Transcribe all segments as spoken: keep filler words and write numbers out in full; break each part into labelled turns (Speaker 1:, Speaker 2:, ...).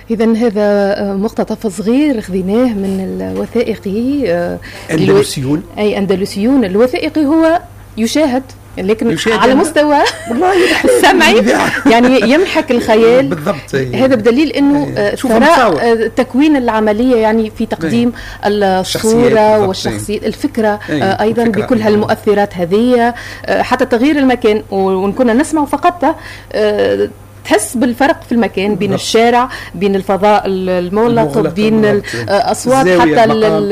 Speaker 1: إذن هذا مقتطف صغير خذيناه من الوثائقي
Speaker 2: أندلسيون.
Speaker 1: أي أندلسيون. الوثائقي هو يشاهد لكن
Speaker 2: يشاهد
Speaker 1: على مستوى السمعي يعني يمحك الخيال
Speaker 2: بالضبط.
Speaker 1: هذا بدليل أنه ثراء التكوين العملية يعني في تقديم الصورة والشخصية الفكرة أيضا بكل هالمؤثرات هذه حتى تغيير المكان ونكون نسمع فقط تحس بالفرق في المكان بين بالضبط. الشارع بين الفضاء المغلق بين الأصوات حتى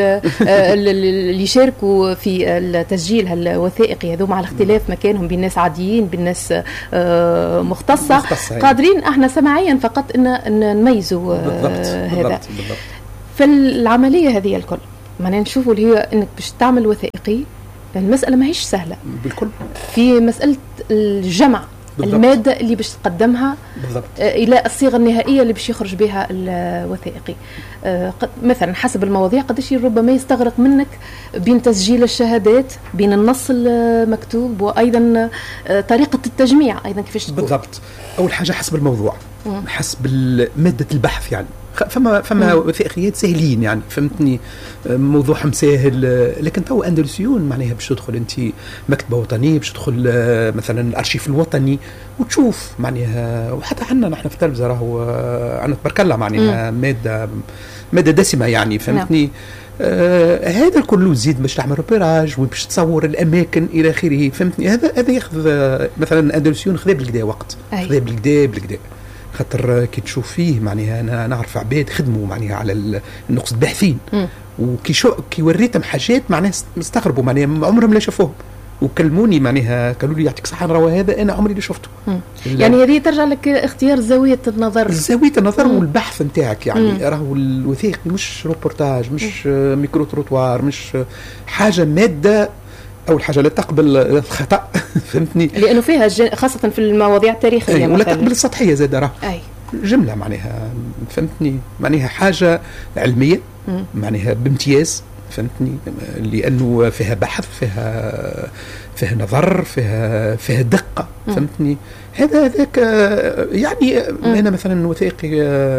Speaker 1: اللي يشاركوا في التسجيل هالوثائقي هذو مع الاختلاف مكانهم بين ناس عاديين بين ناس مختصة, مختصة قادرين احنا سمعيا فقط ان نميزوا هذا بالضبط. بالضبط. فالعملية هذه الكل ما نشوفوا اللي هي انك باش تعمل وثائقي المسألة ما هيش سهلة بالكل في مسألة الجمع بالضبط. المادة اللي باش تقدمها بالضبط. إلى الصيغة النهائية اللي باش يخرج بها الوثائقي مثلا حسب المواضيع قديش ربما يستغرق منك بين تسجيل الشهادات بين النص المكتوب وأيضا طريقة التجميع أيضا كيفاش تكون
Speaker 2: بالضبط. أول حاجة حسب الموضوع م. حسب مادة البحث يعني فما فما وثائقيات سهلين يعني فهمتني موضوعهم سهل لكن تو أندلسيون معناها باش تدخل انت مكتبة وطنية باش تدخل مثلا الأرشيف الوطني وتشوف معناها وحتى حنا نحن في التلفزة راهو أنا تبارك الله معناها مادة مادة دسمة يعني فهمتني آه هذا كله زيد باش تعمل روبيراج وباش تصور الأماكن إلى آخره فهمتني هذا هذا ياخذ مثلا أندلسيون خذا بالكدا وقت خذا بالكدا بالكدا خاطر كي تشوف فيه معناها انا نعرف عباد خدموا معناها على النقص باحثين وكي شو كي وريتهم حاجات معناها مستغربوا معناها عمرهم لا شافوهم وكلموني معناها قالوا لي يعطيك الصحه راهو هذا انا عمري لا شفته
Speaker 1: يعني هذه ترجع لك اختيار زاويه النظر
Speaker 2: زاويه النظر مم. والبحث نتاعك يعني راهو الوثائقي مش روبورتاج مش مم. ميكرو تروتوار مش حاجه ماده أول حاجة لا تقبل الخطأ فهمتني
Speaker 1: لأنه فيها خاصة في المواضيع التاريخية
Speaker 2: ولا تقبل السطحية زاد راه
Speaker 1: أي
Speaker 2: جملة معناها فهمتني معناها حاجة علمية م. معناها بامتياز فهمتني لأنه فيها بحث فيها فيها نظر فيها فيها دقة م. فهمتني هذا هذاك يعني م. أنا مثلا وثائقي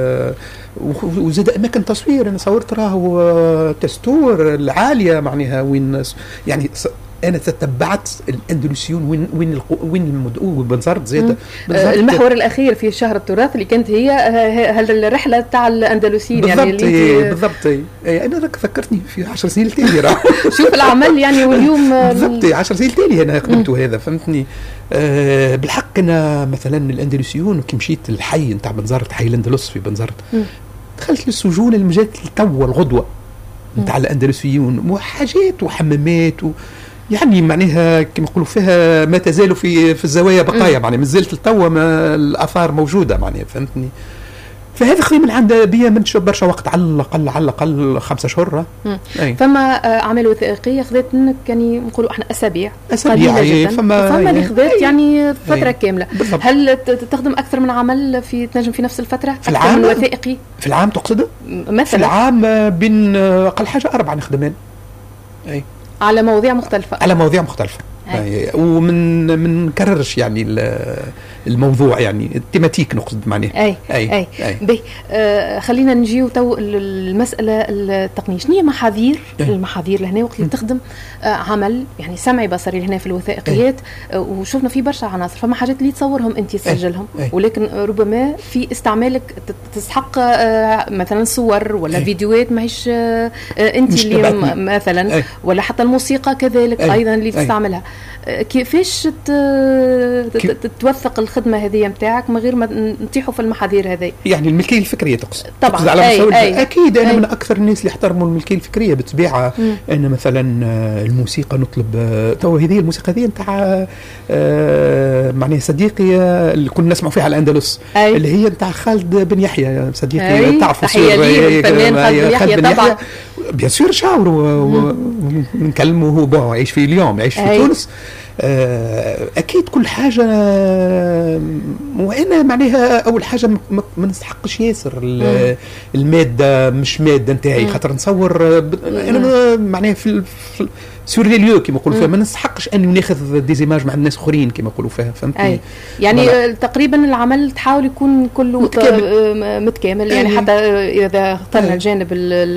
Speaker 2: وزاد أماكن تصوير أنا صورت راهو تستور العالية معناها وين يعني أنا تتبعت الأندلسيون وين وين القو وين المدؤوب بنزرت زيادة
Speaker 1: المحور الأخير في شهر التراث اللي كانت هي هالرحلة تاع الأندلسيين يعني
Speaker 2: اللي بالضبط أي أنا ذكرتني في عشر سنين التالي راه
Speaker 1: شوف الأعمال يعني واليوم
Speaker 2: بالضبط عشر سنين التالي أنا خدمته هذا فهمتني أه بالحق أنا مثلا الأندلسيون كي مشيت الحي نتاع بنزرت حي الأندلس في بنزرت دخلت للسجون المجات التو الغدوة نتاع الأندلسيون وحاجات وحمامات و يعني معناها كما نقولوا فيها ما تزال في في الزوايا بقايا معناها مازالت التوا الآثار موجودة معناها فهمتني فهذا خذي من عند بيا من برشا وقت على الأقل على الأقل خمسة شهور
Speaker 1: فما أعمال وثائقية خذت منك يعني نقولوا إحنا أسابيع
Speaker 2: أسابيع
Speaker 1: جدا فما فما اللي خذت يعني فترة كاملة بالضبط. هل تخدم أكثر من عمل في تنجم في نفس الفترة
Speaker 2: في العام
Speaker 1: من وثائقي
Speaker 2: في العام تقصد
Speaker 1: مثلا
Speaker 2: في العام بين أقل حاجة أربعة نخدمين أي
Speaker 1: على مواضيع مختلفة
Speaker 2: على مواضيع مختلفة أي. ومن من نكررش يعني الموضوع يعني التيماتيك نقصد معناه
Speaker 1: أي أي, أي. أي. بي آه خلينا نجيو تو المسألة التقنية شنو هي محاذير أي. المحاذير لهنا وقت اللي تخدم آه عمل يعني سمعي بصري لهنا في الوثائقيات آه وشوفنا في برشا عناصر فما حاجات اللي تصورهم أنت تسجلهم أي. ولكن ربما في استعمالك تستحق آه مثلا صور ولا أي. فيديوهات ما هيش آه أنت اللي مثلا أي. ولا حتى الموسيقى كذلك أي. أيضا اللي تستعملها كيفاش تتوثق الخدمة هذه متاعك من غير ما نطيحوا في المحاذير هذه
Speaker 2: يعني الملكية الفكرية تقصد
Speaker 1: طبعا
Speaker 2: على
Speaker 1: أي أي
Speaker 2: أكيد أنا
Speaker 1: أي.
Speaker 2: من أكثر الناس اللي يحترموا الملكية الفكرية بالطبيعة أنا مثلا الموسيقى نطلب تو هذه الموسيقى هذه نتاع معني صديقي اللي كنا نسمع فيها على الأندلس أي. اللي هي نتاع خالد بن يحيى صديقي تعرفوا
Speaker 1: تحية لي الفنان خالد بن يحيى طبعا
Speaker 2: بيان سور شاور ونكلمه هو يعيش في اليوم يعيش في تونس اكيد كل حاجه. وانا معناها اول حاجه ما نستحقش ياسر الماده، مش ماده نتاعي، خاطر نصور انا معناها في سور لي ليو كيما يقولوا فيها، ما نستحقش اني ناخذ ديزيماج مع الناس اخرين كيما يقولوا فيها، فهمتني؟
Speaker 1: يعني بلا. تقريبا العمل تحاول يكون كله متكامل, متكامل. يعني أي. حتى اذا اخترنا الجانب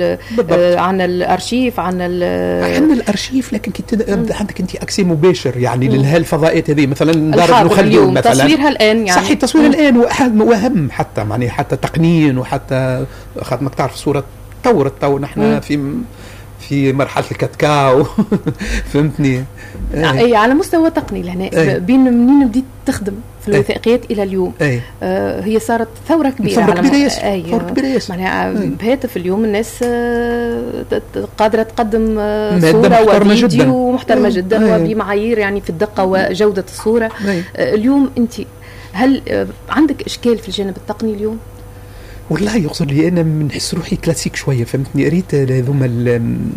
Speaker 1: عن الارشيف، عن
Speaker 2: عن الارشيف، لكن كي تبدا عندك انت اكسي مباشر يعني للفضائيات هذه، مثلا دار ابن خلدون مثلا
Speaker 1: تصويرها الان يعني
Speaker 2: صحيح تصويرها الان واهم حتى يعني حتى تقنين، وحتى خاطر ما تعرف الصوره تطورت تو نحن في في مرحله الكاتكاو فهمتني؟
Speaker 1: اي على مستوى تقني لهنا بين منين بديت تخدم في الوثائقيات الى اليوم. آه هي صارت ثوره كبيره
Speaker 2: ثورة على كبيرة
Speaker 1: اي ثوره كبيره معناها بهاتف اليوم الناس آه قادره تقدم آه صوره وفيديو محترمه جدا وبمعايير يعني في الدقه وجوده الصوره. آه اليوم انت هل آه عندك اشكال في الجانب التقني اليوم؟
Speaker 2: والله يقصد لي انا بنحس روحي كلاسيك شويه، فهمتني؟ قريت هذوما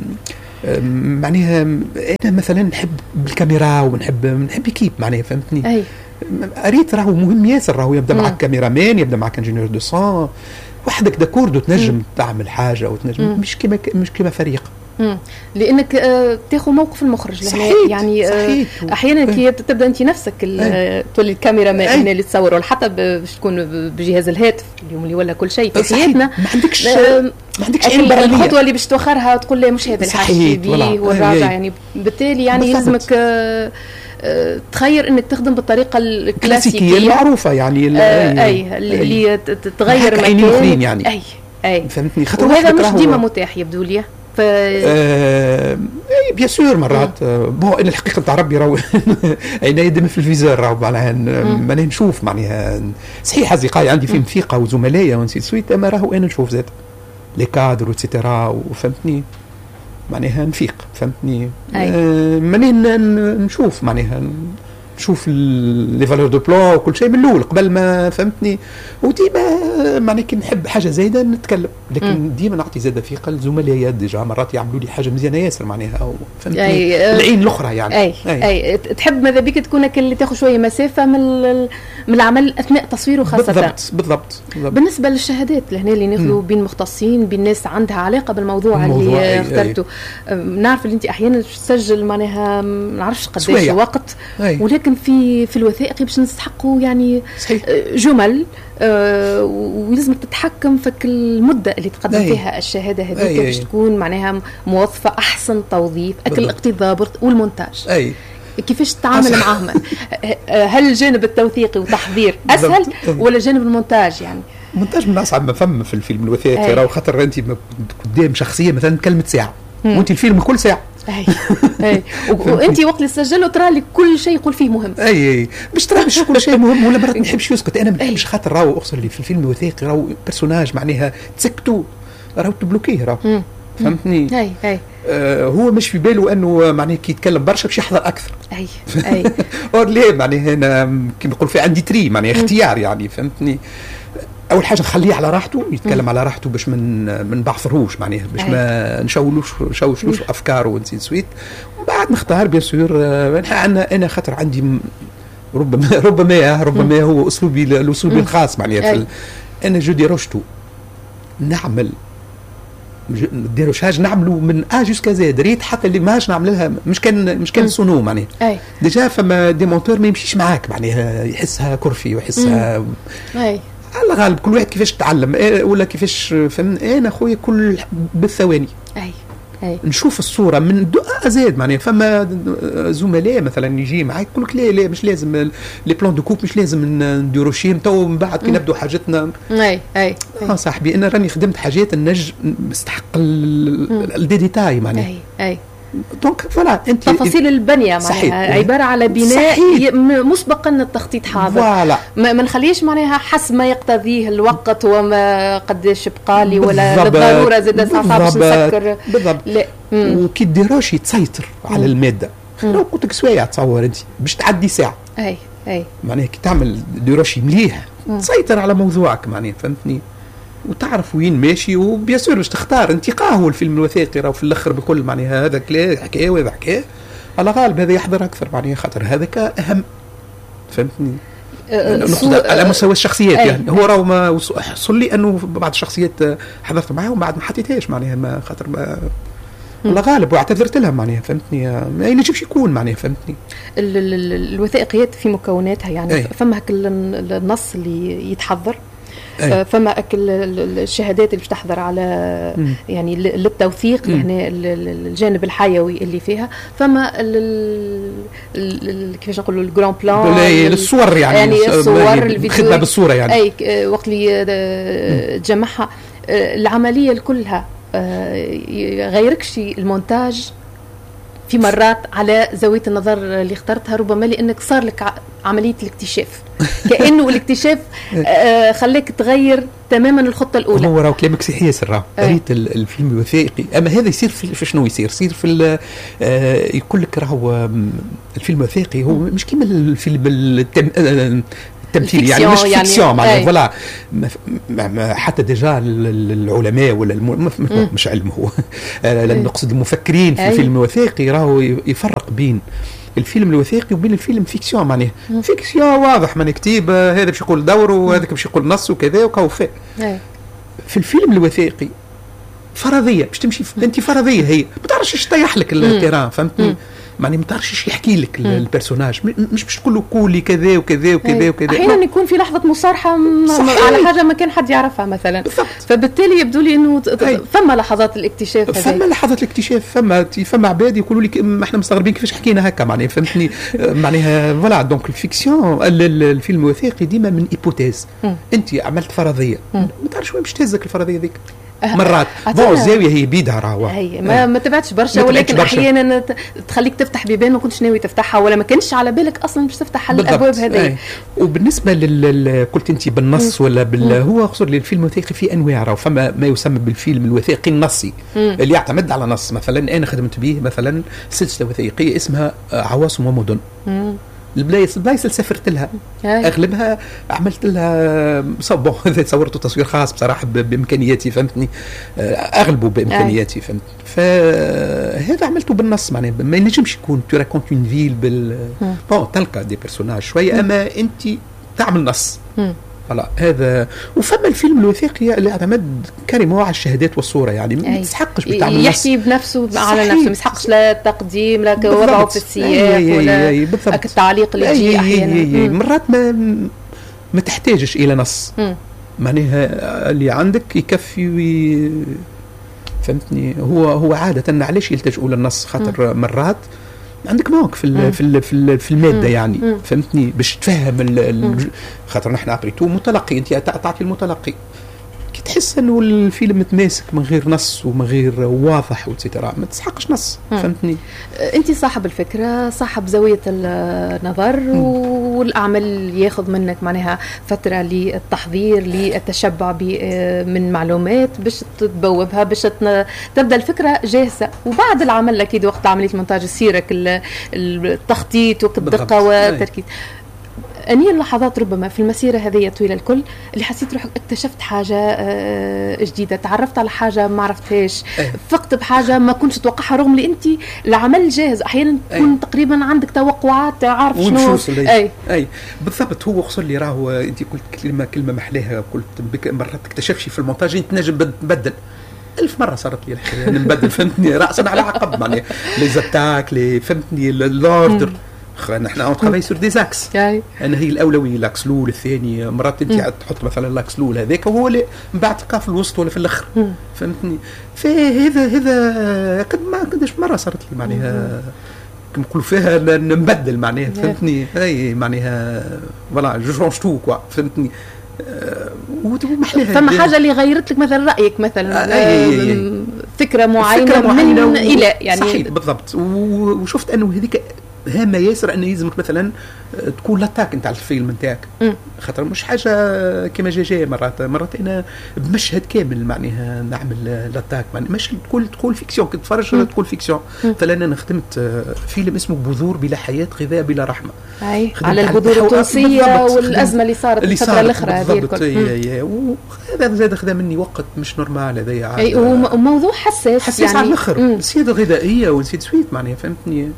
Speaker 2: معناها انا مثلا نحب بالكاميرا ونحب نحب كيب معناها، فهمتني؟
Speaker 1: اي
Speaker 2: قريت راهو مهم ياسر، راهو يبدا معك كاميرامان، يبدا معك انجينيور دو سون، وحدك داكورد وتنجم تعمل حاجه وتنجم مم. مش كما مش كما فريق.
Speaker 1: امم لانك آه تاخذ موقف المخرج
Speaker 2: صحيح
Speaker 1: يعني
Speaker 2: صحيح.
Speaker 1: آه احيانا كي تبدا انت نفسك تولي الكاميرا ما اللي تصور، ولا حتى باش تكون بجهاز الهاتف اليوم اللي ولا كل شيء في حياتنا،
Speaker 2: ما عندكش آه ما عندكش
Speaker 1: الخطوه اللي باش توخرها تقول لا مش هذا الحاجه بيه والراجع، يعني بالتالي يعني لازمك آه آه تخير انك تخدم بالطريقه الكلاسيكيه
Speaker 2: المعروفه يعني
Speaker 1: آه اي اللي تغير
Speaker 2: مكان يعني
Speaker 1: اي اي
Speaker 2: فهمتني؟
Speaker 1: خاطر وهذا مش ديما متاح يبدو لي. ف
Speaker 2: آه بيان سور مرات بون ان الحقيقه تاع ربي راهو عيني يدم في الفيزور راهو معناها ماني نشوف معناها صحيح اصدقائي عندي في موسيقى وزملائي ونسيت سويت، اما راهو انا نشوف زاد لي كادر وتسيتيرا وفهمتني معناها نفيق، فهمتني؟ آه ماني نشوف معناها نشوف لي فالور دو بلان وكل شيء من الاول قبل ما فهمتني، وديما معناها كي نحب حاجه زايده نتكلم، لكن ديما نعطي زاده ثقه لزملائي ديجا مرات يعملوا لي حاجه مزيانه ياسر معناها او فهمتني أي العين الاخرى يعني.
Speaker 1: اي اي, أي. تحب ماذا بك تكون اللي تاخذ شويه مسافه من من العمل اثناء تصويره خاصه.
Speaker 2: بالضبط بالضبط, بالضبط.
Speaker 1: بالنسبه للشهادات لهنا اللي ناخذوا بين مختصين بين ناس عندها علاقه بالموضوع اللي اخترته، نعرف اللي انت احيانا تسجل معناها ما نعرفش قداش وقت أي. ولكن في في الوثائقي باش نستحقوا يعني
Speaker 2: صحيح.
Speaker 1: جمل آه ولازمك تتحكم في المده اللي تقدم أي. فيها الشهاده هذيك باش تكون معناها موظفه احسن توظيف، اكل الاقتضاب والمونتاج.
Speaker 2: اي
Speaker 1: كيفاش تتعامل معهم؟ هل الجانب التوثيقي وتحضير اسهل ولا جانب المونتاج؟ يعني
Speaker 2: المونتاج من اصعب ما فهم في الفيلم الوثائقي، راهو خاطر انت قدام شخصيه مثلا كلمه ساعه وانت الفيلم كل ساعه
Speaker 1: اي اي وانت وقت اللي تسجله ترى لك كل شيء يقول فيه مهم.
Speaker 2: اي اي باش ترى مش كل شيء مهم، ولا مرات ما نحبش يسكت، انا ما نحبش خاطر راهو اقصر لي في الفيلم الوثائقي راهو بيرسوناج معناها تسكتو راهو تبلوكيه راهو فهمتني؟
Speaker 1: اي اي
Speaker 2: آه هو مش في باله انه معناها كي يتكلم برشا باش يحضر اكثر.
Speaker 1: اي اي
Speaker 2: اور ليه معناها هنا كيما نقول في عندي تري معناها اختيار يعني فهمتني؟ اول حاجه نخليه على راحته يتكلم مم. على راحته باش من من بعثروش معناها باش ما نشولوش نشوشلوش افكاره ونسيت سويت، ومن بعد نختار بيان سور. انا انا خاطر عندي ربما ربما ربما هو اسلوبي الاسلوبي الخاص معناها في انا جو ديروشتو نعمل ديروشاج نعملوا من ا جوسكا زاد ريت حتى اللي ماش نعملها مش كان مش كان سونو معناها ديجا فما دي مونتور ما يمشيش معاك معناها يحسها كرفي ويحسها
Speaker 1: اي
Speaker 2: على الغالب كل واحد كيفاش تعلم إيه ولا كيفاش فهم. انا خويا كل بالثواني
Speaker 1: اي اي
Speaker 2: نشوف الصوره من دو ازاد معناها فما زملاء مثلا يجي معاك يقول لك لا لا مش لازم لي بلان دو كوب مش لازم نديرو شيم تو من بعد كي نبداو حاجتنا.
Speaker 1: اي اي
Speaker 2: اه صاحبي انا راني خدمت حاجات النجم مستحق الديتاي معناها.
Speaker 1: اي اي
Speaker 2: دونك فوالا انت
Speaker 1: تفاصيل البنيه معناها عباره على بناء مسبقا التخطيط حاضر
Speaker 2: فوالا
Speaker 1: ما, ما نخليش معناها حسب ما يقتضيه الوقت وما قداش بقى لي ولا بالضروره زاد ساعه باش نسكر
Speaker 2: بالضبط. لا وكي ديروش تسيطر على الماده لو قلت لك سوايع تصور انت باش تعدي ساعه.
Speaker 1: اي اي
Speaker 2: معناها كي تعمل ديروشي مليح تسيطر على موضوعك معناها فهمتني وتعرف وين ماشي وبيسور باش تختار انت قاهو الفيلم الوثائقي راهو في الاخر بكل معناها هذا كلا حكايه وهذا حكايه على غالب هذا يحضر اكثر معناها خاطر هذاك اهم فهمتني. نقصد على مستوى الشخصيات أي. يعني هو راهو ما حصل لي انه بعض الشخصيات حضرت معاهم وبعد ما حطيتهاش معناها ما خاطر ما على غالب واعتذرت لها معناها فهمتني ما ينجمش يكون معناها فهمتني.
Speaker 1: ال ال الوثائقيات في مكوناتها يعني أي. فما هك النص اللي يتحضر أي. فما اكل الشهادات اللي بتحضر على م. يعني للتوثيق يعني الجانب الحيوي اللي فيها فما كيفاش نقولوا الجران بلان
Speaker 2: الصور يعني,
Speaker 1: يعني الصور
Speaker 2: الخدمه بالصوره يعني
Speaker 1: اي وقت اللي جمعها العمليه كلها غيركش المونتاج في مرات على زاويه النظر اللي اخترتها ربما لانك صار لك عمليه الاكتشاف كانه الاكتشاف آه خليك تغير تماما الخطه الاولى.
Speaker 2: هو راهو كلامك صحيح ياسر راهو قريت الفيلم الوثائقي اما هذا يصير في شنو يصير يصير في آه يقول لك راهو الفيلم الوثائقي هو مش كيما الفيلم التم التمثيل يعني مش يعني فيكسيون معناها فوالا حتى ديجا العلماء ولا الم... مش علم هو نقصد المفكرين في الفيلم الوثائقي راهو يفرق بين الفيلم الوثائقي وبين الفيلم فيكسيون معناها فيكسيون واضح من كتيب هذا باش يقول دور وهذاك باش يقول نص وكذا وكوفاء. في الفيلم الوثائقي فرضيه باش تمشي انت فرضيه هي ما تعرفش ايش طيح لك التيران فهمتني معني ما تعرفش ايش يحكي لك البيرسوناج مش باش تقول له قولي كذا وكذا وكذا وكذا
Speaker 1: احيانا يكون في لحظه مصارحه على حاجه ما كان حد يعرفها مثلا بالضبط. فبالتالي يبدو لي انه فما لحظات الاكتشاف
Speaker 2: فما لحظات الاكتشاف فما فما عباد يقولوا لك ما احنا مستغربين كيفاش حكينا هكا معناها فهمتني معناها فوالا دونك الفيكسيون الفيلم الوثائقي ديما من ايبوتيز انت عملت فرضيه ما تعرفش وين باش تهزك الفرضيه ذيك مرات بون الزاويه هي بيدها راهو
Speaker 1: هي ما, ما تبعتش برشا ولكن احيانا تخليك تفتح بيبان ما كنتش ناوي تفتحها ولا ما كانش على بالك اصلا باش تفتح الابواب هذه.
Speaker 2: وبالنسبه لل قلت انت بالنص ولا بال هو اقصد لي الفيلم الوثائقي فيه انواع راهو فما ما يسمى بالفيلم الوثائقي النصي مم. اللي يعتمد على نص مثلا انا خدمت به مثلا سلسله وثائقيه اسمها عواصم ومدن مم. البلايص البلايص اللي سافرت لها هاي. اغلبها عملت لها صبون هذا صورته تصوير خاص بصراحه بامكانياتي فهمتني اغلبه بامكانياتي فهمت فهذا عملته بالنص معناها ما ينجمش يكون تو راكونت اون فيل بال بون تلقى دي بيرسوناج شويه اما انت تعمل نص فوالا هذا. وفما الفيلم الوثائقي اللي اعتمد كريمو على الشهادات والصوره يعني ما تسحقش بتعمل نص
Speaker 1: يحكي بنفسه على نفسه ما يسحقش لا تقديم لا وضعه في السياق ولا التعليق اللي يجي احيانا
Speaker 2: مرات ما ما تحتاجش الى نص معناها اللي عندك يكفي وي فهمتني. هو هو عاده علاش يلتجئوا للنص خاطر مرات عندك موقف في في في, في الماده يعني مم. فهمتني باش تفهم خاطر نحن عطيتو متلقي انت تعطي المتلقي كي تحس انه الفيلم متماسك من غير نص ومن غير واضح وتترا ما تسحقش نص مم. فهمتني.
Speaker 1: انت صاحب الفكره صاحب زاويه النظر مم. والاعمال ياخذ منك معناها فتره للتحضير للتشبع من معلومات باش تبوبها باش تبدا الفكره جاهزه وبعد العمل اكيد وقت عمليه المونتاج يصيرك التخطيط والدقه والتركيز. أني اللحظات ربما في المسيرة هذه طويلة الكل اللي حسيت روحك اكتشفت حاجة جديدة تعرفت على حاجة ما عرفتهاش أيه. فقت بحاجة ما كنتش تتوقعها رغم اللي أنت العمل جاهز أحيانا تكون أيه. تقريبا عندك توقعات عارف شنو
Speaker 2: أي أي بالضبط. هو خصوصا اللي راهو أنت قلت كلمة كلمة محلاها قلت مرات تكتشفش في المونتاج أنت نجم تبدل ألف مرة صارت لي الحكاية نبدل فهمتني رأسا على عقب معني لي زاتاك لي فهمتني الأوردر نحن اون ترافاي سور دي زاكس انا هي الاولويه لاكس الاول الثاني مرات انت تحط مثلا لاكس الاول هذاك هو اللي من بعد تلقاه في الوسط ولا في الاخر فهمتني. فهذا هذا قد ما قداش مره صارت لي معناها كما نقولوا فيها نبدل معناها فهمتني اي معناها فوالا جو شونج تو كوا فهمتني.
Speaker 1: فما حاجه اللي غيرت لك مثلا رايك مثلا آه فكره معينه, فكرة معينة من و... الى يعني
Speaker 2: صحيح بالضبط. وشفت انه هذيك هامه ياسر انه يلزمك مثلا تكون لاتاك نتاع الفيلم نتاعك خاطر مش حاجه كما جا جا مرات مرات انا بمشهد كامل معناها نعمل لاتاك مش تقول تقول فيكسيون كي تتفرج تقول فيكسيون. مثلا انا خدمت فيلم اسمه بذور بلا حياه غذاء بلا رحمه
Speaker 1: اي على البذور التونسيه والازمه اللي صارت الفتره الاخرى هذه
Speaker 2: الكل وهذا زاد خذا مني وقت مش نورمال هذايا
Speaker 1: اي وموضوع حساس
Speaker 2: حساس يعني على الاخر السياده الغذائيه والسيد سويت معناها فهمتني.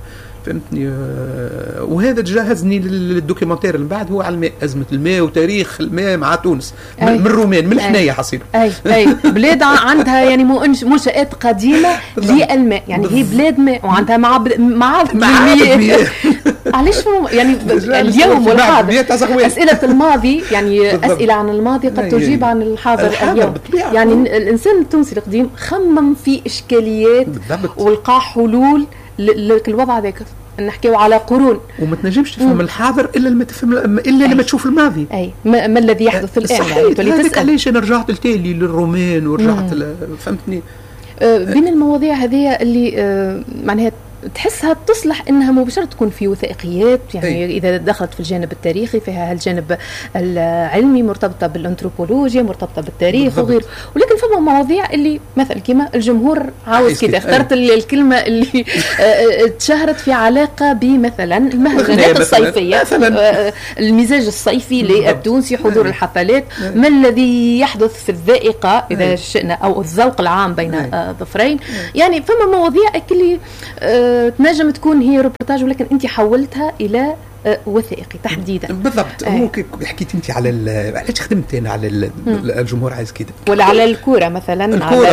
Speaker 2: فهمتني. وهذا جهزني للدوكيومنتير اللي بعد، هو على الماء، أزمة الماء وتاريخ الماء مع تونس من الرومان من الحناية حصير.
Speaker 1: أي أي بلاد عندها يعني منشآت قديمة للماء، يعني هي بلاد ماء وعندها معابد معابد مياه. علاش يعني اليوم والحاضر أسئلة الماضي يعني أسئلة عن الماضي قد تجيب عن الحاضر اليوم. يعني الإنسان التونسي القديم خمم في إشكاليات ولقى حلول للوضع ذاك. نحكيو على قرون
Speaker 2: وما تنجمش تفهم الحاضر الا لما تفهم الا لما تشوف الماضي.
Speaker 1: اي ما, ما الذي يحدث الان يعني
Speaker 2: تولي تسال علاش انا رجعت لتالي للرومان ورجعت فهمتني.
Speaker 1: آه بين المواضيع هذه اللي آه معناها تحسها تصلح انها مباشره تكون في وثائقيات، يعني أي. اذا دخلت في الجانب التاريخي فيها الجانب العلمي مرتبطه بالانثروبولوجيا مرتبطه بالتاريخ وغير، ولكن فما مواضيع اللي مثلا كما الجمهور عاوز كده. اخترت أي. الكلمه اللي تشهرت في علاقه بمثلا المهرجانات الصيفيه مثلاً. المزاج الصيفي للتونسي، حضور أي. الحفلات أي. ما الذي يحدث في الذائقه اذا شئنا او الذوق العام بين ظفرين. يعني فما مواضيع اللي تنجم تكون هي روبورتاج ولكن انت حولتها الى وثائقي تحديدا.
Speaker 2: بالضبط. آه. هو حكيت انت على علاش خدمت انا على الجمهور عايز كده،
Speaker 1: ولا على الكوره مثلا،
Speaker 2: الكوره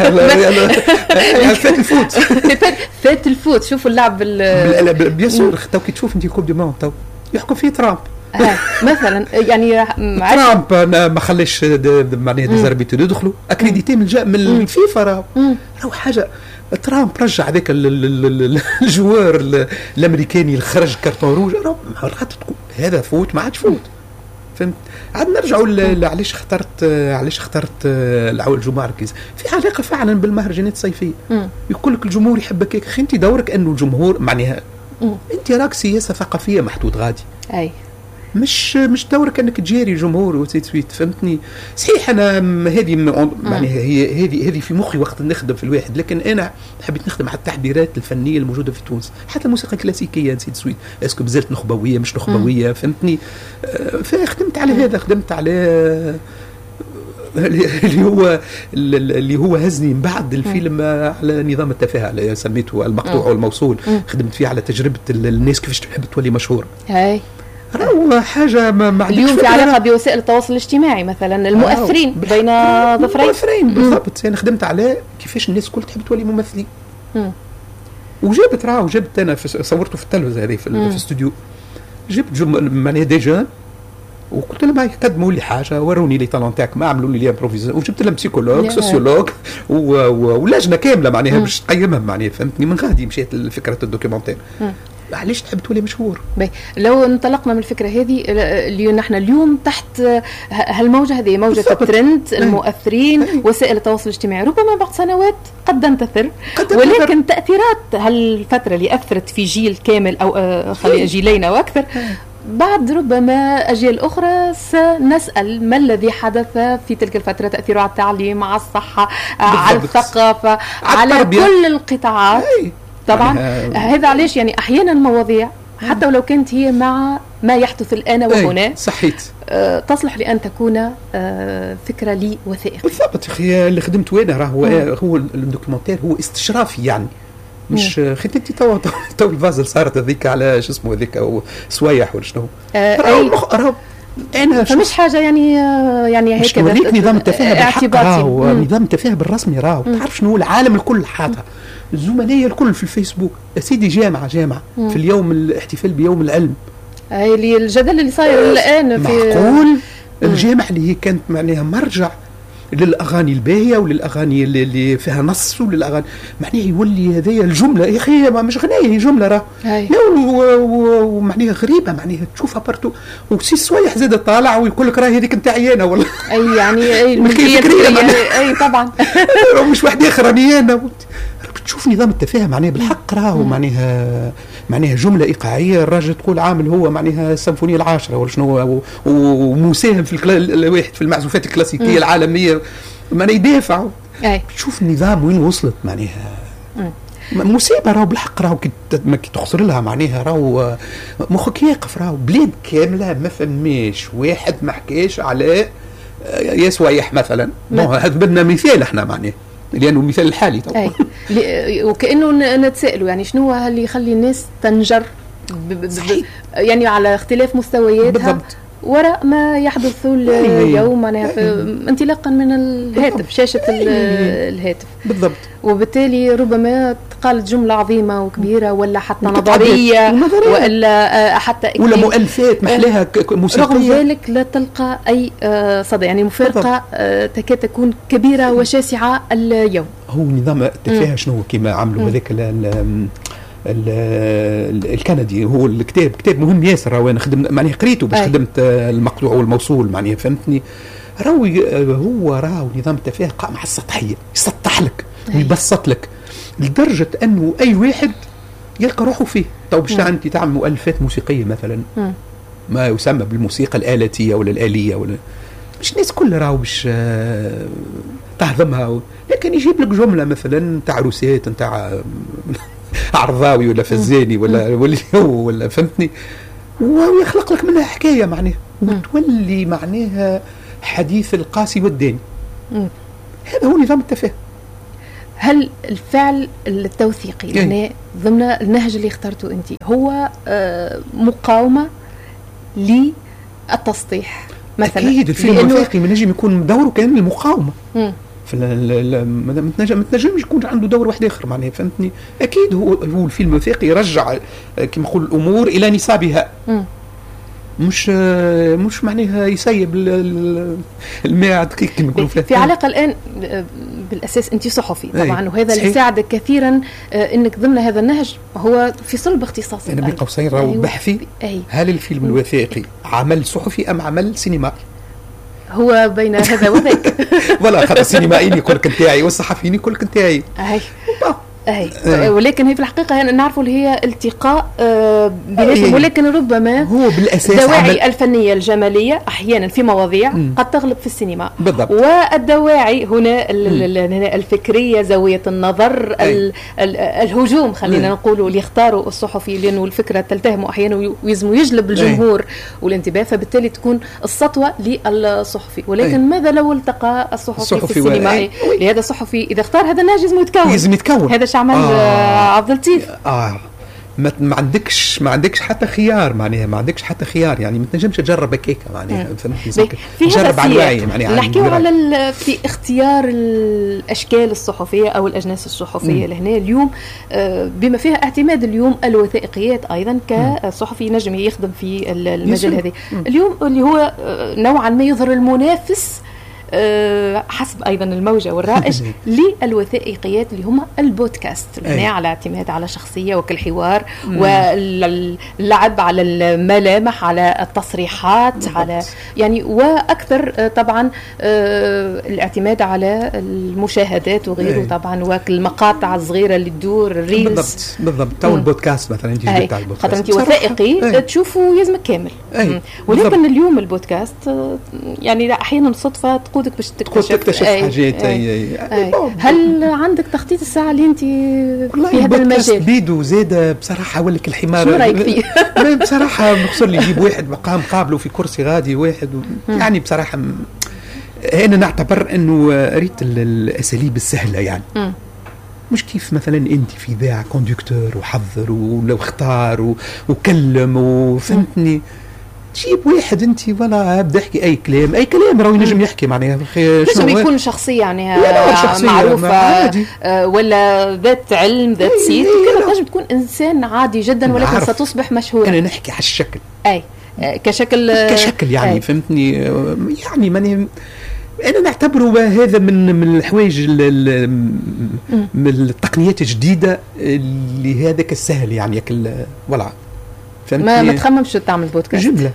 Speaker 2: على فات الفوت
Speaker 1: فات الفوت. شوفوا اللعب
Speaker 2: بيان سور تو كي تشوف انت كوب دي مون تو يحكم فيه ترامب
Speaker 1: آه. مثلا يعني
Speaker 2: ترامب ما خليش معناها ديزاربيتو يدخلوا اكريديتي من من الفيفا. راهو راهو حاجه. ترامب رجع هذاك الجوار الامريكاني اللي خرج كارتون روج، هذا فوت ما عادش فوت. فهمت. عاد نرجعوا علاش اخترت علاش اخترت الجمهور الكيز في علاقه فعلا بالمهرجانات الصيفيه. يقول لك الجمهور يحبك هيك، اخي انت دورك انه الجمهور معناها انت راك سياسه ثقافيه محدود غادي.
Speaker 1: اي
Speaker 2: مش مش دورك انك تجاري جمهور وتسويت. فهمتني. صحيح انا هذه معناها هي هذه هذه في مخي وقت نخدم في الواحد، لكن انا حبيت نخدم على التعبيرات الفنيه الموجوده في تونس، حتى الموسيقى الكلاسيكيه نسيت سويت اسكو بزلت نخبويه مش نخبويه. فهمتني. فخدمت على هذا، خدمت على اللي هو اللي هو هزني من بعد الفيلم على نظام التفاهه اللي سميته المقطوع والموصول. خدمت فيه على تجربه الناس كيفاش تحب تولي مشهور.
Speaker 1: هاي
Speaker 2: راهو حاجه ما, ما
Speaker 1: اليوم في علاقه بوسائل التواصل الاجتماعي مثلا المؤثرين بين ظفرين.
Speaker 2: المؤثرين بالضبط. انا خدمت على كيفاش الناس الكل تحب تولي ممثلين. وجبت راهو جبت انا صورته في التلفزه هذه في الاستوديو، جبت معناها دي جون وقلت لهم قدموا لي حاجه، وروني لي طالون تاعك، ما عملوا لي امبروفيزاسيون، وجبت لهم بسيكولوج سوسيولوج ولجنه كامله معناها باش تقيمهم معناها. فهمتني. من غادي مشيت لفكره الدوكيومنتير. علاش تحب تولي مشهور؟
Speaker 1: لو انطلقنا من الفكره هذه اللي نحن اليوم تحت هالموجه هذه، موجه الترند، المؤثرين، أي. وسائل التواصل الاجتماعي، ربما بعد سنوات قد تنتثر، ولكن تاثيرات هالفتره اللي اثرت في جيل كامل او خلي جيلين او اكثر، بعد ربما أجيال أخرى سنسأل ما الذي حدث في تلك الفترة، تأثيره على التعليم، على الصحة، على الثقافة، على, على كل القطاعات. أي. طبعا هذا علاش يعني أحيانا المواضيع حتى ولو كانت هي مع ما يحدث الآن وهنا
Speaker 2: صحيت
Speaker 1: آه تصلح لأن تكون آه فكرة لي وثائقية.
Speaker 2: بالضبط. أخي اللي خدمت وين راهو هو الدوكيومنتير هو استشرافي يعني مش خدمتي تو تو الفازل صارت هذيك على شو اسمه هذيك او سوايح ولا شنو.
Speaker 1: آه انا فمش حاجه يعني يعني هيك
Speaker 2: نوريك نظام التفاهم بالحق راهو نظام التفاهم بالرسمي راهو تعرف شنو العالم الكل حاطها الزملاء الكل في الفيسبوك سيدي جامعه جامعه مم. في اليوم الاحتفال بيوم العلم
Speaker 1: هاي اللي الجدل اللي صاير الان في
Speaker 2: معقول الجامعه اللي هي كانت معناها مرجع للاغاني الباهيه وللاغاني اللي, اللي فيها نص وللاغاني معناها يولي هذه الجمله يا اخي ما مش غنايه هي جمله راه ومعناها غريبه معناها تشوفها برتو وسي صويح زاد طالع ويقول لك راهي هذيك نتاعي انا والله
Speaker 1: اي يعني اي الملكيه اي طبعا
Speaker 2: مش واحد اخر راني انا تشوف نظام التفاهم معناها بالحق راهو معناها معناها جمله ايقاعيه الراجل تقول عامل هو معناها السيمفونيه العاشره ولا شنو ومساهم في الواحد في المعزوفات الكلاسيكيه العالميه معناها يدافع تشوف النظام وين وصلت معناها مصيبه راهو بالحق راهو كي تخسر لها معناها راهو مخك يقف راهو بلاد كامله ما فماش واحد ما حكاش على يا سوايح مثلا هذا بدنا مثال احنا معناه لانه المثال الحالي
Speaker 1: طبعا. وكانه نتسائلوا يعني شنو اللي يخلي الناس تنجر ب ب ب يعني على اختلاف مستوياتها بالضبط. وراء ما يحدث اليوم معناها انطلاقا من الهاتف بالضبط. شاشة الهاتف
Speaker 2: بالضبط.
Speaker 1: وبالتالي ربما قالت جملة عظيمة وكبيرة ولا حتى نظرية ولا حتى
Speaker 2: ولا مؤلفات محلاها موسيقية،
Speaker 1: رغم ذلك لا تلقى أي صدى، يعني المفارقة تكاد تكون كبيرة وشاسعة اليوم.
Speaker 2: هو نظام التفاهة شنو كما عملوا هذاك الكندي، هو الكتاب كتاب مهم ياسر، وانا خدمت معناها قريته باش خدمت المقطوع والموصول معناها فهمتني. راوي هو راهو نظام التفاهة قائم على السطحية، يسطح لك ويبسط لك لدرجة انه اي واحد يلقى روحه فيه. تو باش انت تعمل مؤلفات موسيقية مثلا م. ما يسمى بالموسيقى الآلاتية ولا الآلية ولا مش الناس كلها راهو باش تهضمها، لكن يجيب لك جملة مثلا تاع روسيات نتاع عرضاوي ولا فزاني ولا ولا هو ولا فهمتني، ويخلق لك منها حكايه معناها وتولي معناها حديث القاسي والداني. هذا هو نظام التفاهه.
Speaker 1: هل الفعل التوثيقي يعني ضمن النهج اللي اخترته انت هو مقاومه للتسطيح مثلا؟
Speaker 2: اكيد الفيلم الوثائقي من نجم يكون دوره كان المقاومه. م. ما تنجمش يكون عنده دور واحد اخر معناها فهمتني. اكيد هو هو الفيلم الوثائقي يرجع كما نقول الامور الى نصابها، م. مش مش معناها يسيب الماء دقيق كما نقولوا
Speaker 1: في علاقه الان بالاساس انت صحفي طبعا، وهذا اللي يساعدك كثيرا انك ضمن هذا النهج هو في صلب اختصاصك.
Speaker 2: انا بين قوسين راهو بحثي هل الفيلم الوثائقي عمل صحفي ام عمل سينمائي؟
Speaker 1: هو بين هذا وذاك.
Speaker 2: ولا خاطر السينمائيين يقول لك نتاعي والصحفيين يقول لك نتاعي.
Speaker 1: اي اي ولكن هي في الحقيقه نعرفوا اللي هي التقاء بيناتهم، ولكن ربما
Speaker 2: هو بالاساس
Speaker 1: الدواعي الفنيه الجماليه احيانا في مواضيع م. قد تغلب في السينما
Speaker 2: بالضبط.
Speaker 1: والدواعي هنا الفكريه زاويه النظر ال ال الهجوم خلينا نقولوا اللي يختاروا الصحفي لانه الفكره تلتهم احيانا ويزم يجلب الجمهور والانتباه، فبالتالي تكون السطوه للصحفي. ولكن أي. ماذا لو التقى الصحفي, الصحفي في السينما؟ لهذا الصحفي اذا اختار هذا النهج لازم يتكون
Speaker 2: لازم يتكون
Speaker 1: هذا عمل آه عبد اللطيف.
Speaker 2: اه ما, ما عندكش ما عندكش حتى خيار معناها، ما عندكش حتى خيار يعني ما تنجمش تجرب هكاك معناها فهمتني.
Speaker 1: تجرب على الوعي معناها. نحكيو على في اختيار الاشكال الصحفيه او الاجناس الصحفيه لهنا اليوم آه بما فيها اعتماد اليوم الوثائقيات ايضا كصحفي نجم يخدم في المجال هذا اليوم اللي هو آه نوعا ما يظهر المنافس أه حسب أيضا الموجة والرائج للوثائقيات اللي هم البودكاست يعني على اعتماد على شخصية وكالحوار واللعب على الملامح على التصريحات بالضبط. على يعني وأكثر أه طبعا أه الاعتماد على المشاهدات وغيره. أي. طبعا والمقاطع الصغيرة اللي تدور الريلز
Speaker 2: بالضبط بالضبط. تو البودكاست مثلا انت جبت على البودكاست
Speaker 1: خاطر انت وثائقي تشوفه يلزمك كامل.
Speaker 2: أي.
Speaker 1: ولكن بالضبط. اليوم البودكاست يعني أحيانا صدفة تقول بس تكتشف,
Speaker 2: تكتشف أي حاجات. أي. أي.
Speaker 1: أي. هل عندك تخطيط الساعة اللي أنت في هذا المجال؟
Speaker 2: بيدو زادة بصراحة ولك الحمار.
Speaker 1: شو رأيك فيه؟
Speaker 2: بصراحة مخصر لي يجيب واحد مقام قابله في كرسي غادي واحد و... يعني بصراحة م... أنا نعتبر أنه ريت الأساليب السهلة يعني م. مش كيف مثلا أنت في ذاع كوندكتور وحضر ولو اختار و... وكلم وفهمتني تجيب واحد انت ولا بدا يحكي اي كلام اي كلام راهو ينجم يحكي معناها
Speaker 1: لازم يكون شخصيه يعني معروفه آه ولا ذات علم ذات صيت كذا تنجم تكون انسان عادي جدا ولكن ستصبح مشهور.
Speaker 2: انا نحكي على الشكل
Speaker 1: اي آه كشكل
Speaker 2: كشكل يعني أي. فهمتني يعني ماني انا نعتبره هذا من من الحوايج من التقنيات الجديده اللي هذاك السهل يعني ياكل ولا
Speaker 1: ما ما تخممش تعمل بودكاست
Speaker 2: جملة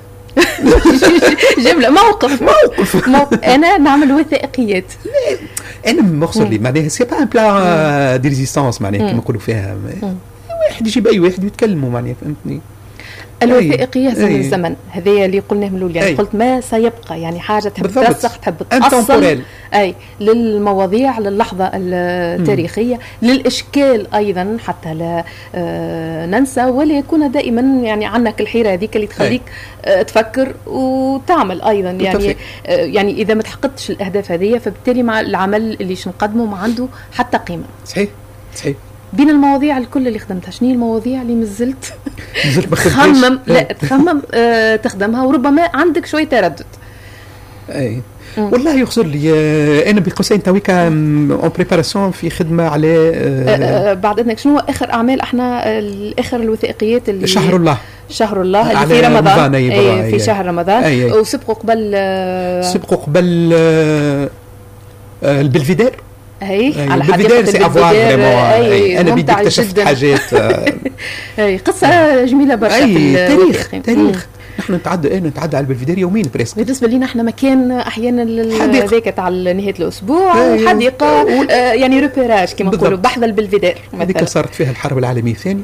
Speaker 1: جملة موقف موقف, موقف. أنا نعمل وثائقيات
Speaker 2: أنا مخصر لي معناها سي با ان بلا دي ريزيستانس معناها كما نقولوا فيها واحد يجيب أي واحد يتكلموا معناها فهمتني.
Speaker 1: الوثائقيه من الزمن هذايا اللي قلناه من الاول، يعني أي. قلت ما سيبقى، يعني حاجه تحب ترسخ تحب تاصل اي للمواضيع للحظه التاريخيه، م. للاشكال ايضا حتى لا آه ننسى ولا يكون دائما يعني عندك الحيره هذيك اللي تخليك آه تفكر وتعمل ايضا، يعني آه يعني اذا ما تحققتش الاهداف هذه فبالتالي مع العمل اللي نقدمه ما عنده حتى قيمه.
Speaker 2: صحيح صحيح.
Speaker 1: بين المواضيع الكل اللي خدمتها شنو المواضيع اللي مازلت
Speaker 2: تخمم
Speaker 1: لا تخمم آه تخدمها وربما عندك شويه تردد؟
Speaker 2: اي مم. والله يخسر لي آه انا بقوسين تويكا اون بريباراسيون في خدمه على آه
Speaker 1: آه بعد اذنك شنو اخر اعمال احنا اخر الوثائقيات اللي
Speaker 2: شهر الله
Speaker 1: شهر الله اللي في رمضان أي أي في شهر رمضان أي أي. وسبقوا قبل آه
Speaker 2: سبقوا قبل آه آه البلفيدير
Speaker 1: اي
Speaker 2: على حديقة البلفيدير.
Speaker 1: اي
Speaker 2: انا بدي اكتشفت حاجات
Speaker 1: اي قصه جميله برشا في
Speaker 2: تاريخ تاريخ نحن نتعدى ايه نتعدى على البلفيدير يومين بريسك.
Speaker 1: بالنسبه لنا احنا مكان احيانا هذاك تاع نهايه الاسبوع حديقه آه يعني روبيراج كما نقولوا بحذ البلفيدير.
Speaker 2: هذيك صارت فيها الحرب العالميه الثانيه،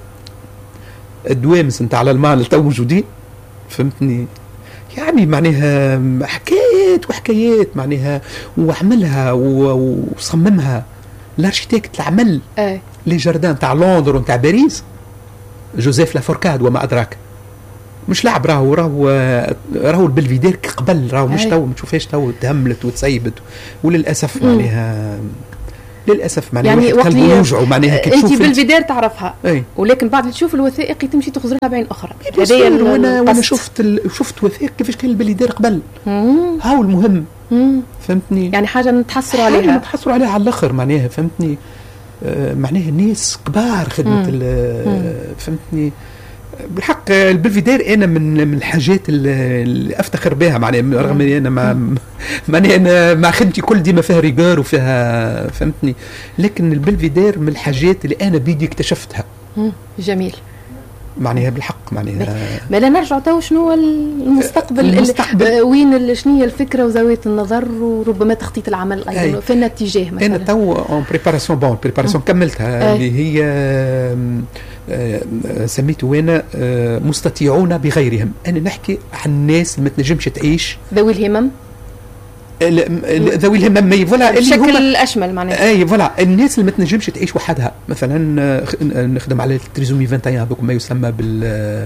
Speaker 2: الدوامس نتاع الالمان تو موجودين فهمتني، يعني معناها حكايات وحكايات معناها وعملها وصممها الارشيتكت العمل
Speaker 1: ايه
Speaker 2: لي جاردان تاع لندن وتاع باريس جوزيف لافوركاد وما ادراك، مش لعب راهو راهو راهو البلفيدير قبل راهو مش تو ما تشوفهاش تو تهملت وتسيبت، وللاسف معناها للاسف معناها
Speaker 1: يعني وقت
Speaker 2: اللي يوجعوا معناها كي
Speaker 1: تشوف انت بالفيدير تعرفها
Speaker 2: أي.
Speaker 1: ولكن بعد اللي تشوف الوثائقي تمشي تخزر لها بعين اخرى.
Speaker 2: هذايا وانا وانا شفت ال... شفت وثائق كيفاش كان البلفيدير قبل هاو المهم
Speaker 1: مم.
Speaker 2: فهمتني،
Speaker 1: يعني حاجه نتحسروا عليها
Speaker 2: نتحسروا عليها على الاخر معناها فهمتني آه معناها الناس كبار خدمه فهمتني بالحق. البلفيدير انا من من الحاجات اللي افتخر بها معناها رغم اني انا ما ماني انا مع خدمتي كل ديما فيها ريغور وفيها فهمتني، لكن البلفيدير من الحاجات اللي انا بيدي اكتشفتها.
Speaker 1: جميل
Speaker 2: معناها بالحق معناها
Speaker 1: ما لا نرجع تو شنو المستقبل,
Speaker 2: المستقبل
Speaker 1: وين شنو هي الفكره وزاويه النظر وربما تخطيط العمل ايضا في الاتجاه مثلا.
Speaker 2: انا تو اون بريباراسيون بون بريباراسيون كملتها اللي هي سميته انا مستطيعون بغيرهم. انا نحكي عن الناس اللي ما تنجمش تعيش
Speaker 1: ذوي الهمم
Speaker 2: ذوي الهمم فوالا
Speaker 1: بشكل الاشمل معناها
Speaker 2: اي فوالا الناس اللي ما تنجمش تعيش وحدها. مثلا نخدم على التريزومي واحد وعشرين هذوك ما يسمى بال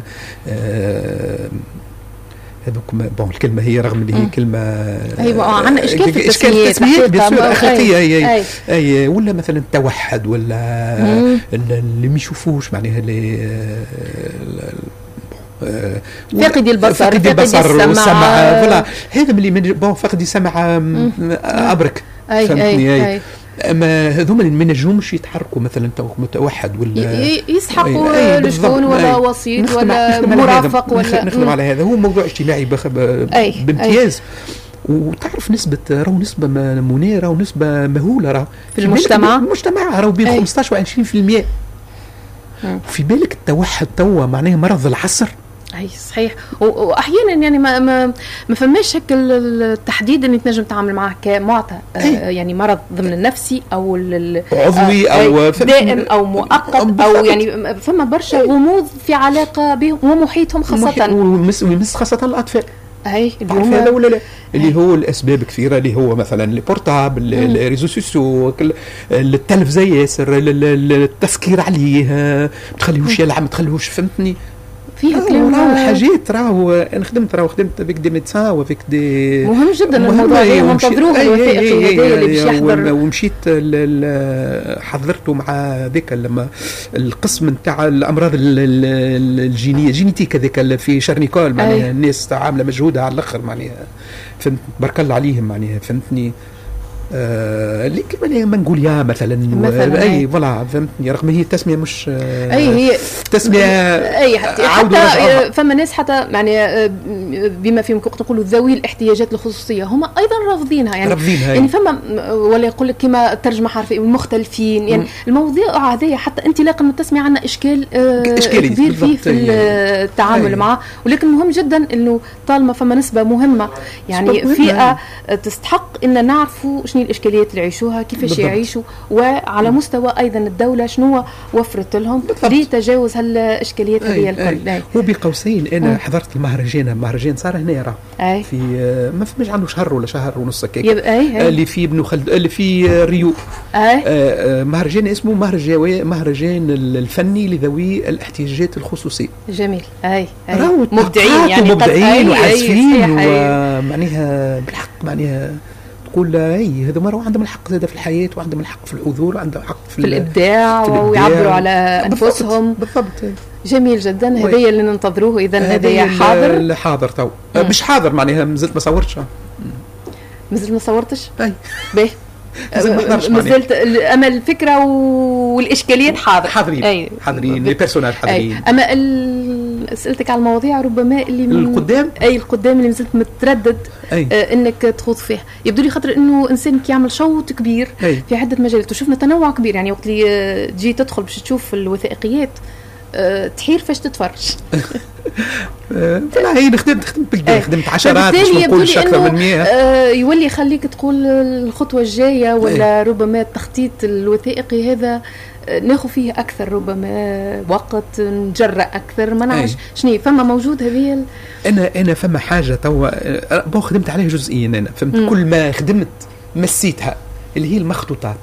Speaker 2: هذوك بون الكلمه هي رغم اللي هي كلمه
Speaker 1: ايوه عندنا اشكال في
Speaker 2: التسميات بيسور اخلاقيه اي اي, أي ولا مثلا التوحد ولا اللي ما يشوفوش معناها اللي
Speaker 1: فقد البصر
Speaker 2: فقد البصر والسمع فوالا هذا اللي من بون فقد السمع ابرك فهمتني اي, أي. اما هذوما اللي ما نجموش يتحركوا مثلا متوحد ولا
Speaker 1: يسحقوا لشكون ولا وسيط ولا مرافق ولا
Speaker 2: نخدم على هذا. هو موضوع اجتماعي بامتياز وتعرف نسبة راهو نسبة منيرة ونسبة مهولة راهو
Speaker 1: في المجتمع
Speaker 2: المجتمع راهو بين خمسطاش وعشرين في المية. في بالك التوحد توا معناه مرض العصر.
Speaker 1: اي صحيح. واحيانا يعني ما ما, ما فماش هيك التحديد اللي تنجم تعامل معه كمعطى آه يعني مرض ضمن النفسي او
Speaker 2: عضوي او
Speaker 1: دائم او مؤقت او يعني فما برشا غموض في علاقه بهم ومحيطهم خاصه
Speaker 2: ويمس خاصه الاطفال.
Speaker 1: اي
Speaker 2: اليوم هذا ولا لا اللي هو الاسباب كثيره اللي هو مثلا البورتابل الريزو سوسيو التلفزه ياسر التسكير عليه ما تخليهوش يلعب ما تخليهوش فهمتني
Speaker 1: فيها كلام
Speaker 2: راهو حاجات راهو انا خدمت راهو خدمت بك دي ميدسان وفيك دي
Speaker 1: مهم جدا الموضوع هذا ننتظروه الوثائقي هذا اللي باش يحضر
Speaker 2: ومشيت حضرته مع ذاك لما القسم نتاع الامراض الجينيه جينيتيك هذاك في شارنيكول معناها الناس عامله مجهودها على الاخر معناها فهمت بارك الله عليهم معناها فهمتني آه اللي كمان منغوليا مثلا, مثلاً اي فوالا فهمتني رغم هي التسميه مش آه
Speaker 1: اي هي
Speaker 2: تسميه
Speaker 1: اي حتى فما ناس حتى يعني بما فيهم نقولوا ذوي الاحتياجات الخصوصيه هم ايضا رافضينها يعني
Speaker 2: رافضينها
Speaker 1: يعني فما ولا يقول لك كما ترجمه حرفيه المختلفين يعني م. المواضيع هذه حتى انطلاقا من التسميه عندنا اشكال آه كبير فيه في التعامل أي. معه ولكن مهم جدا انه طالما فما نسبه مهمه يعني فئه تستحق ان نعرفوا شنو الاشكاليات اللي يعيشوها، كيفاش يعيشوا، وعلى مستوى ايضا الدوله شنو وفرت لهم لتجاوز هالاشكاليات هذه الكل.
Speaker 2: هو بقوسين انا مم. حضرت المهرجان، مهرجان صار هنا راه في ما فماش عنده شهر ولا شهر ونص هكاك اللي في ابن خلد اللي في ريو. آه مهرجان اسمه مهرجان مهرجان الفني لذوي الاحتياجات الخصوصيه.
Speaker 1: جميل. اي, أي. مبدعين يعني
Speaker 2: مبدعين وعازفين ومعناها بالحق معناها تقول اي هذا مرة عندهم الحق زاد في الحياه، وعندهم الحق في الحضور، وعندهم الحق في,
Speaker 1: في الابداع ويعبروا على انفسهم.
Speaker 2: بالضبط.
Speaker 1: جميل جدا. هذايا اللي ننتظروه. اذا هذايا حاضر
Speaker 2: حاضر تو مش حاضر معناها مازلت ما صورتش.
Speaker 1: مازلت ما صورتش.
Speaker 2: اي
Speaker 1: باهي مازلت اما الفكره والاشكاليات حاضر
Speaker 2: حاضرين أي. حاضرين لي بيرسوناج حاضرين.
Speaker 1: اما سالتك على المواضيع ربما اللي من
Speaker 2: القدام
Speaker 1: اي القدام اللي مازلت متردد آه انك تخوض فيه، يبدو لي خاطر انه انسان كيعمل شوط كبير أي. في عده مجالات، وشفنا تنوع كبير يعني وقت اللي تجي تدخل باش تشوف الوثائقيات أه تحير فاش تتفرج.
Speaker 2: لا هي خدمت خدمت بالكدا خدمت عشرات باش ما نقولش اكثر من مية.
Speaker 1: أه يولي يخليك تقول الخطوه الجايه ولا أي. ربما التخطيط الوثائقي هذا ناخذ فيه اكثر، ربما وقت نجرأ اكثر ما نعرفش شنو فما موجود هذه ال...
Speaker 2: انا انا فما حاجه توا بون خدمت عليها جزئيا انا فهمت. م. كل ما خدمت مسيتها اللي هي المخطوطات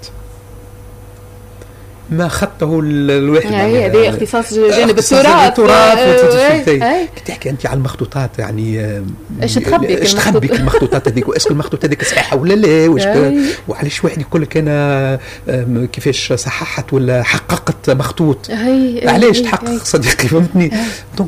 Speaker 2: ما خطه الواحد
Speaker 1: يعني هذا اختصاص جانب التراث.
Speaker 2: كي تحكي انت على المخطوطات يعني
Speaker 1: ايش تخبي
Speaker 2: ايش تخبي المخطوطات هذيك، واش المخطوطات هذيك صحيحه ولا لا، واش وعلاش واحد يقول لك انا كيفاش صححت ولا حققت مخطوط، علاش تحقق صديقي فهمتني.